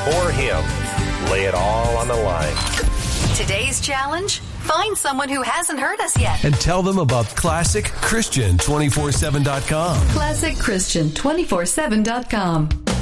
or him. Lay it all on the line. Today's challenge? Find someone who hasn't heard us yet. And tell them about ClassicChristian247.com. ClassicChristian247.com.